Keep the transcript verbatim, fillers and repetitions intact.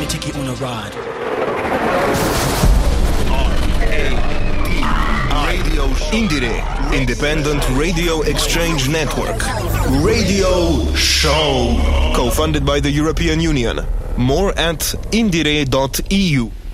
me take you on a ride. Radio Indire, Independent Radio Exchange Network. Radio Show. Co-funded by the European Union. More at indire dot e u.